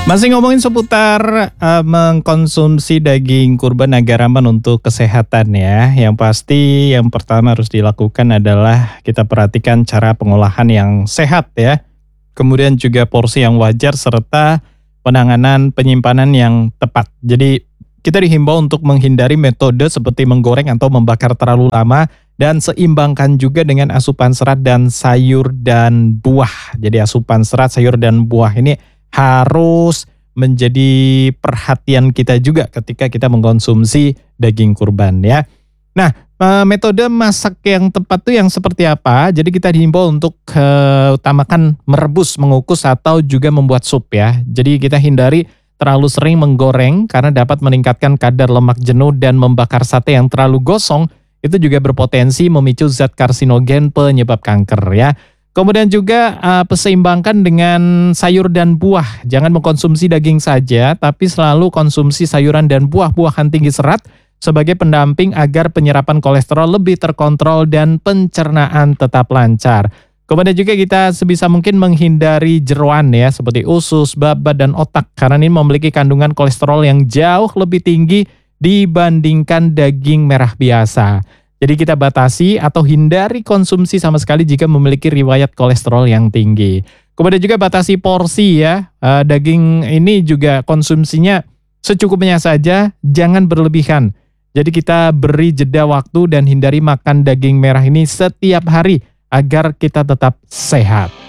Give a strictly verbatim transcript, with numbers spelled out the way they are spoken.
Masih ngomongin seputar uh, mengkonsumsi daging kurban agar aman untuk kesehatan ya. Yang pasti yang pertama harus dilakukan adalah kita perhatikan cara pengolahan yang sehat ya. Kemudian juga porsi yang wajar serta penanganan penyimpanan yang tepat. Jadi kita dihimbau untuk menghindari metode seperti menggoreng atau membakar terlalu lama dan seimbangkan juga dengan asupan serat dan sayur dan buah. Jadi asupan serat, sayur dan buah ini harus menjadi perhatian kita juga ketika kita mengkonsumsi daging kurban ya. Nah, metode masak yang tepat tuh yang seperti apa? Jadi kita dihimbau untuk uh, utamakan merebus, mengukus atau juga membuat sup ya. Jadi kita hindari terlalu sering menggoreng karena dapat meningkatkan kadar lemak jenuh dan membakar sate yang terlalu gosong itu juga berpotensi memicu zat karsinogen penyebab kanker ya. Kemudian juga uh, seimbangkan dengan sayur dan buah. Jangan mengkonsumsi daging saja, tapi selalu konsumsi sayuran dan buah-buahan tinggi serat sebagai pendamping agar penyerapan kolesterol lebih terkontrol dan pencernaan tetap lancar. Kemudian juga kita sebisa mungkin menghindari jeroan ya, seperti usus, babat, dan otak. Karena ini memiliki kandungan kolesterol yang jauh lebih tinggi dibandingkan daging merah biasa. Jadi kita batasi atau hindari konsumsi sama sekali jika memiliki riwayat kolesterol yang tinggi. Kemudian juga batasi porsi ya, uh, daging ini juga konsumsinya secukupnya saja, jangan berlebihan. Jadi kita beri jeda waktu dan hindari makan daging merah ini setiap hari agar kita tetap sehat.